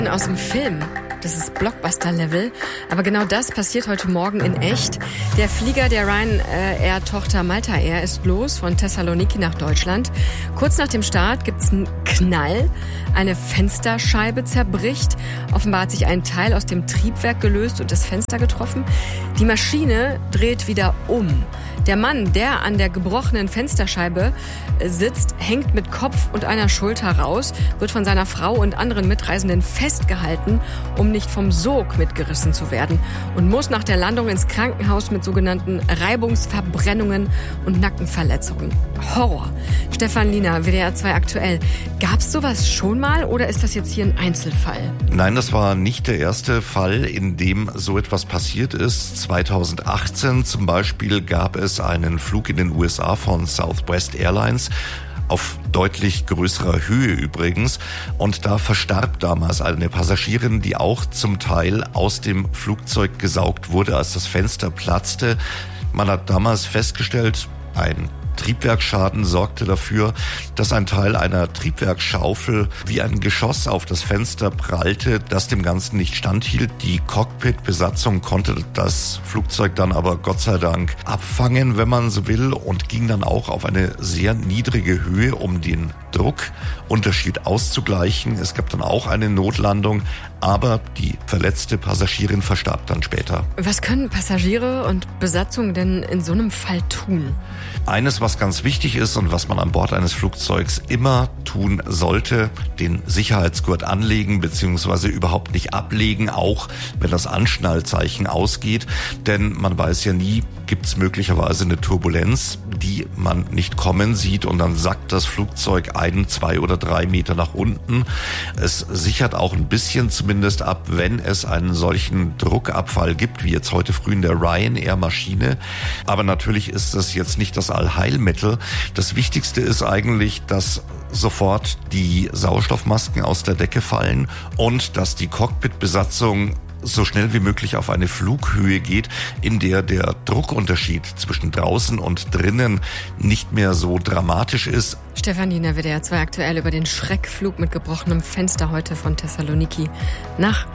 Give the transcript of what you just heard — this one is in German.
Aus dem Film. Das ist Blockbuster-Level. Aber genau das passiert heute Morgen in echt. Der Flieger der Ryanair-Tochter Malta Air ist los von Thessaloniki nach Deutschland. Kurz nach dem Start gibt's einen Knall. Eine Fensterscheibe zerbricht. Offenbar hat sich ein Teil aus dem Triebwerk gelöst und das Fenster getroffen. Die Maschine dreht wieder um. Der Mann, der an der gebrochenen Fensterscheibe sitzt, hängt mit Kopf und einer Schulter raus, wird von seiner Frau und anderen Mitreisenden festgehalten, um nicht vom Sog mitgerissen zu werden, und muss nach der Landung ins Krankenhaus mit sogenannten Reibungsverbrennungen und Nackenverletzungen. Horror. Stefan Liener, WDR 2 aktuell. Gab's sowas schon mal oder ist das jetzt hier ein Einzelfall? Nein, das war nicht der erste Fall, in dem so etwas passiert ist. 2018 zum Beispiel gab es einen Flug in den USA von Southwest Airlines, auf deutlich größerer Höhe übrigens. Und da verstarb damals eine Passagierin, die auch zum Teil aus dem Flugzeug gesaugt wurde, als das Fenster platzte. Man hat damals festgestellt, ein Triebwerksschaden sorgte dafür, dass ein Teil einer Triebwerksschaufel wie ein Geschoss auf das Fenster prallte, das dem Ganzen nicht standhielt. Die Cockpit-Besatzung konnte das Flugzeug dann aber Gott sei Dank abfangen, wenn man so will, und ging dann auch auf eine sehr niedrige Höhe, um den Druckunterschied auszugleichen. Es gab dann auch eine Notlandung, aber die verletzte Passagierin verstarb dann später. Was können Passagiere und Besatzung denn in so einem Fall tun? Eines, was ganz wichtig ist und was man an Bord eines Flugzeugs immer tun sollte: den Sicherheitsgurt anlegen bzw. überhaupt nicht ablegen, auch wenn das Anschnallzeichen ausgeht. Denn man weiß ja nie, gibt es möglicherweise eine Turbulenz, die man nicht kommen sieht, und dann sackt das Flugzeug 1, 2 oder 3 Meter nach unten. Es sichert auch ein bisschen zumindest ab, wenn es einen solchen Druckabfall gibt, wie jetzt heute früh in der Ryanair-Maschine. Aber natürlich ist das jetzt nicht das Allheilmittel. Das Wichtigste ist eigentlich, dass sofort die Sauerstoffmasken aus der Decke fallen und dass die Cockpitbesatzung so schnell wie möglich auf eine Flughöhe geht, in der der Druckunterschied zwischen draußen und drinnen nicht mehr so dramatisch ist. Stefan Liener, WDR 2 aktuell über den Schreckflug mit gebrochenem Fenster heute von Thessaloniki nach